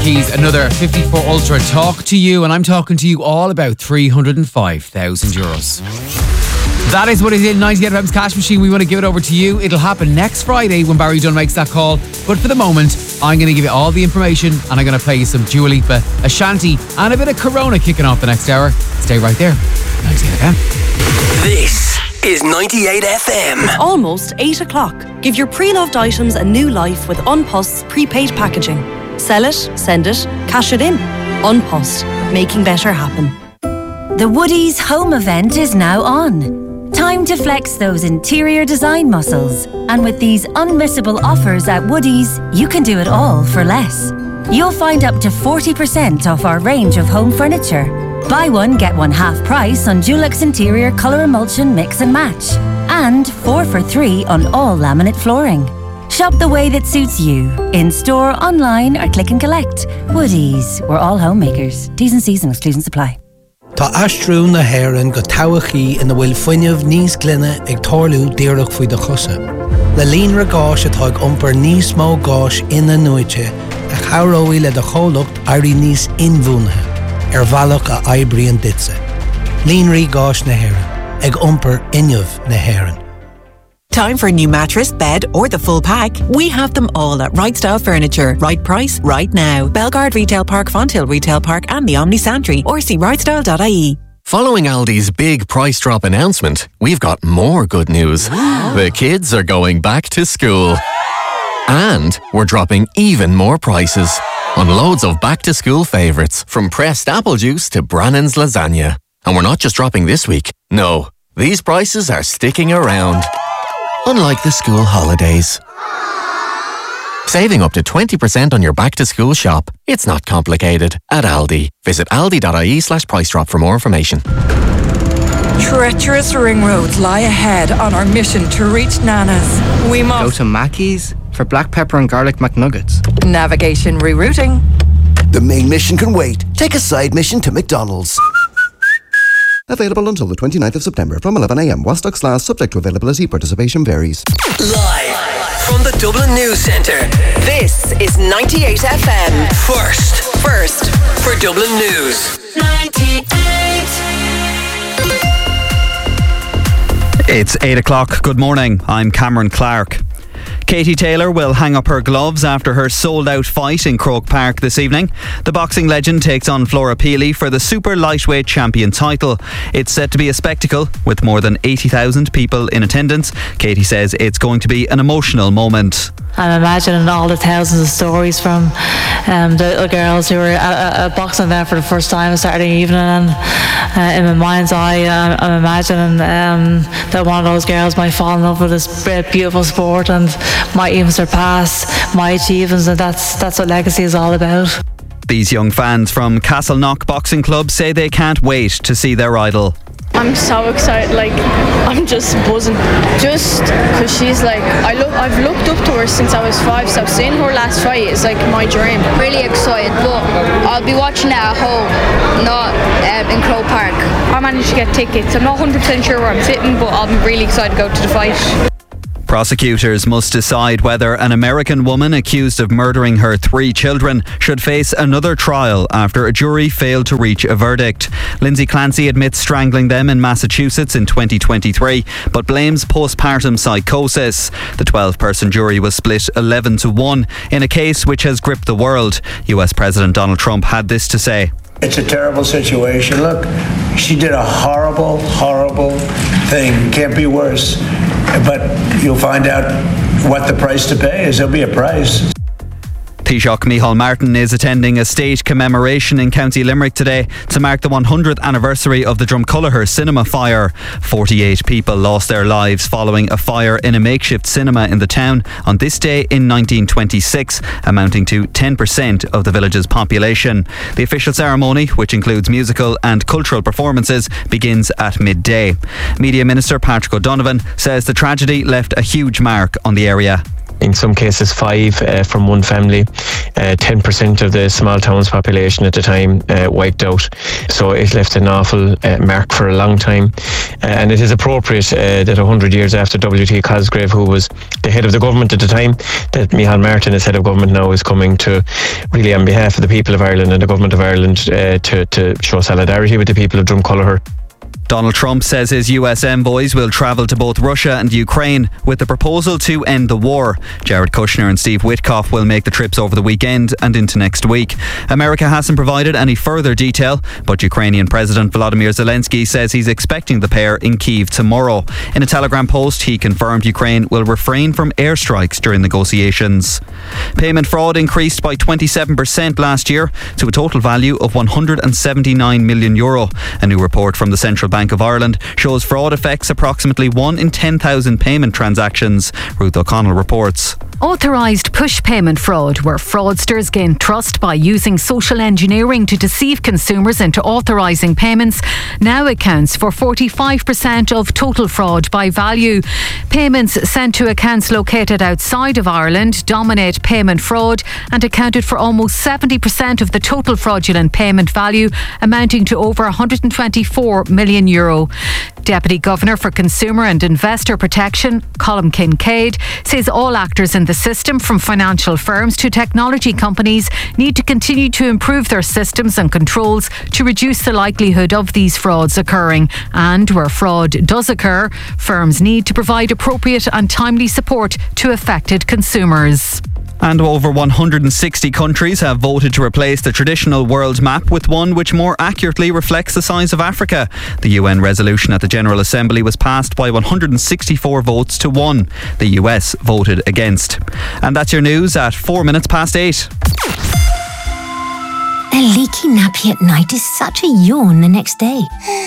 Keys, another 54 Ultra talk to you, and I'm talking to you all about €305,000. That is what is in 98 FM's Cash Machine. We want to give it over to you. It'll happen next Friday when Barry Dunn makes that call. But for the moment, I'm going to give you all the information and I'm going to play you some Dua Lipa, Ashanti, and a bit of Corona kicking off the next hour. Stay right there. 98 FM. This is 98 FM. It's almost 8 o'clock. Give your pre-loved items a new life with Unpost's prepaid packaging. Sell it, send it, cash it in. Unpost, making better happen. The Woodies home event is now on. Time to flex those interior design muscles. And with these unmissable offers at Woodies, you can do it all for less. You'll find up to 40% off our range of home furniture. Buy one, get one half price on Dulux Interior Colour Emulsion Mix and Match. And 4 for 3 on all laminate flooring. Shop the way that suits you. In-store, online or click and collect. Woodies, we're all homemakers. T's and C's and exclusions apply. Tá astrú na hÉireann go tobachaí ina bhfuil fuinneamh níos glynne ag torlú díreach faoi do chusa. Le líonra gáis atá ag iompar níos mó gáis ina nuaite a chaireoidh le do chomhlacht airí níos inmhúnathe ar bhealach a oibriain ditse. Líonraí gáis na hÉireann ag iompar inneamh na hÉireann. Time for a new mattress, bed or the full pack? We have them all at Right Style Furniture. Right price, right now. Belgard Retail Park, Fonthill Retail Park and the Omni Santry, or see rightstyle.ie. Following Aldi's big price drop announcement, we've got more good news. The kids are going back to school. And we're dropping even more prices on loads of back to school favourites, from pressed apple juice to Brannan's lasagna. And we're not just dropping this week. No, these prices are sticking around. Unlike the school holidays. Saving up to 20% on your back-to-school shop. It's not complicated. At Aldi. Visit aldi.ie/price drop for more information. Treacherous ring roads lie ahead on our mission to reach Nana's. We must go to Mackey's for black pepper and garlic McNuggets. Navigation rerouting. The main mission can wait. Take a side mission to McDonald's. Available until the 29th of September from 11 a.m. while stocks last, subject to availability. Participation varies. Live from the Dublin News Centre. This is 98 FM. First for Dublin News. 98. It's 8 o'clock. Good morning. I'm Cameron Clark. Katie Taylor will hang up her gloves after her sold-out fight in Croke Park this evening. The boxing legend takes on Flora Peely for the super lightweight champion title. It's set to be a spectacle with more than 80,000 people in attendance. Katie says it's going to be an emotional moment. I'm imagining all the thousands of stories from the little girls who were at boxing there for the first time Saturday evening, and in my mind's eye I'm imagining that one of those girls might fall in love with this beautiful sport and might even surpass my achievements, and that's what legacy is all about. These young fans from Castleknock Boxing Club say they can't wait to see their idol. I'm so excited, I'm just buzzing. Just because she's I've looked up to her since I was 5, so seeing her last fight is my dream. Really excited, but I'll be watching it at home, not in Croke Park. I managed to get tickets. I'm not 100% sure where I'm sitting, but I'll be really excited to go to the fight. Prosecutors must decide whether an American woman accused of murdering her 3 children should face another trial after a jury failed to reach a verdict. Lindsay Clancy admits strangling them in Massachusetts in 2023, but blames postpartum psychosis. The 12-person jury was split 11-1 in a case which has gripped the world. US President Donald Trump had this to say. It's a terrible situation. Look, she did a horrible, horrible thing. Can't be worse. But you'll find out what the price to pay is. There'll be a price. Taoiseach Micheál Martin is attending a state commemoration in County Limerick today to mark the 100th anniversary of the Drumculliher cinema fire. 48 people lost their lives following a fire in a makeshift cinema in the town on this day in 1926, amounting to 10% of the village's population. The official ceremony, which includes musical and cultural performances, begins at midday. Media Minister Patrick O'Donovan says the tragedy left a huge mark on the area. in some cases 5 from one family. 10% of the small town's population at the time wiped out. So it left an awful mark for a long time. And it is appropriate that 100 years after W.T. Cosgrave, who was the head of the government at the time, that Micheál Martin, as head of government now, is coming to really, on behalf of the people of Ireland and the government of Ireland, to show solidarity with the people of Drumculloher. Donald Trump says his US envoys will travel to both Russia and Ukraine with the proposal to end the war. Jared Kushner and Steve Witkoff will make the trips over the weekend and into next week. America hasn't provided any further detail, but Ukrainian President Volodymyr Zelensky says he's expecting the pair in Kyiv tomorrow. In a Telegram post, he confirmed Ukraine will refrain from airstrikes during negotiations. Payment fraud increased by 27% last year to a total value of €179 million. A new report from the Central Bank of Ireland shows fraud affects approximately 1 in 10,000 payment transactions. Ruth O'Connell reports. Authorised push payment fraud, where fraudsters gain trust by using social engineering to deceive consumers into authorising payments, now accounts for 45% of total fraud by value. Payments sent to accounts located outside of Ireland dominate payment fraud and accounted for almost 70% of the total fraudulent payment value, amounting to over €124 million. Deputy Governor for Consumer and Investor Protection, Colm Kincaid, says all actors in the system, from financial firms to technology companies, need to continue to improve their systems and controls to reduce the likelihood of these frauds occurring. And where fraud does occur, firms need to provide appropriate and timely support to affected consumers. And over 160 countries have voted to replace the traditional world map with one which more accurately reflects the size of Africa. The UN resolution at the General Assembly was passed by 164 votes to 1. The US voted against. And that's your news at 8:04. A leaky nappy at night is such a yawn the next day.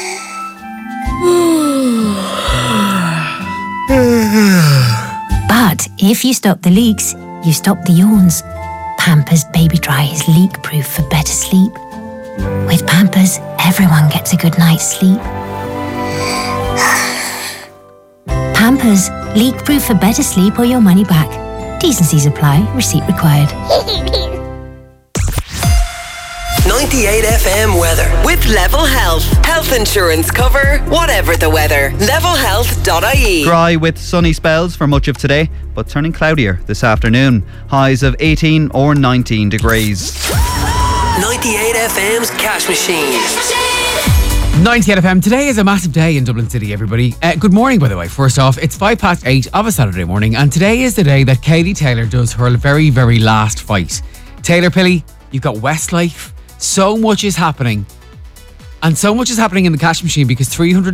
But if you stop the leaks, you stop the yawns. Pampers Baby Dry is leak-proof for better sleep. With Pampers, everyone gets a good night's sleep. Pampers, leak-proof for better sleep or your money back. Decencies apply. Receipt required. 98 FM weather with Level Health. Health insurance cover, whatever the weather. Levelhealth.ie. Dry with sunny spells for much of today, but turning cloudier this afternoon. Highs of 18 or 19 degrees. 98 FM's Cash Machine. 98 FM. Today is a massive day in Dublin City, everybody. Good morning, by the way. First off, it's 8:05 of a Saturday morning, and today is the day that Katie Taylor does her very, very last fight. Taylor Pilly, you've got Westlife. So much is happening. And so much is happening in the cash machine because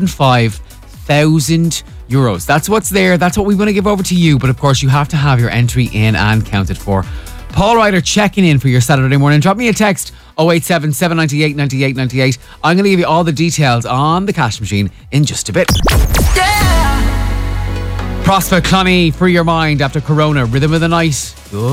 €305,000. That's what's there. That's what we want to give over to you. But of course, you have to have your entry in and counted for. Paul Ryder checking in for your Saturday morning. Drop me a text 087 798 98 98. I'm going to give you all the details on the cash machine in just a bit. Yeah! Prosper Cloney, free your mind after Corona. Rhythm of the night. Good.